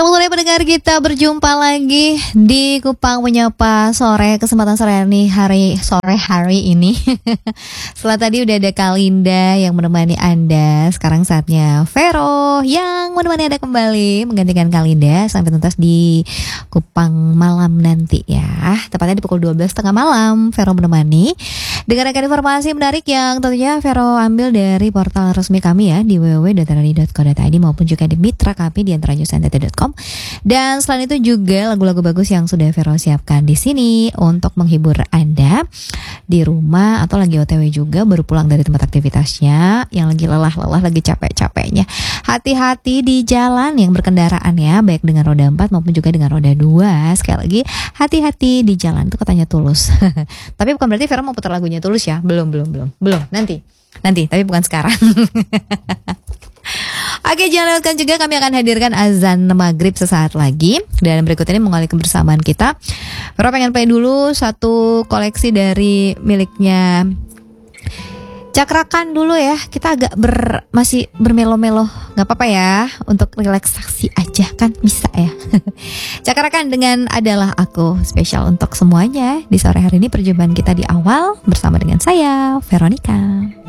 Selamat sore pendengar, kita berjumpa lagi di Kupang Menyapa Sore, kesempatan sore hari ini. Setelah tadi udah ada Kalinda yang menemani Anda, sekarang saatnya Vero yang menemani Anda kembali menggantikan Kalinda sampai tuntas di Kupang malam nanti ya. Tepatnya di pukul 12.30 malam Vero menemani dengan informasi menarik yang tentunya Vero ambil dari portal resmi kami ya di www.rani.co.id maupun juga di mitra kami di antaranya nusantara.com. Dan selain itu juga lagu-lagu bagus yang sudah Vero siapkan di sini untuk menghibur Anda di rumah atau lagi OTW juga baru pulang dari tempat aktivitasnya, yang lagi lelah-lelah, lagi capek-capeknya. Hati-hati di jalan yang berkendaraan ya, baik dengan roda 4 maupun juga dengan roda 2. Sekali lagi, hati-hati di jalan, itu katanya Tulus. Tapi bukan berarti Vero mau putar lagunya Tulus ya. Belum. Nanti, tapi bukan sekarang. Oke, jangan lewatkan juga, kami akan hadirkan azan maghrib sesaat lagi. Dan berikut ini mengalih kebersamaan kita, Vero pengen play dulu satu koleksi dari miliknya Cakrakan dulu ya. Kita agak masih bermelo-melo, gak apa-apa ya, untuk relaksasi aja kan bisa ya. Cakrakan dengan Adalah Aku, spesial untuk semuanya di sore hari ini. Perjumpaan kita di awal bersama dengan saya, Veronica.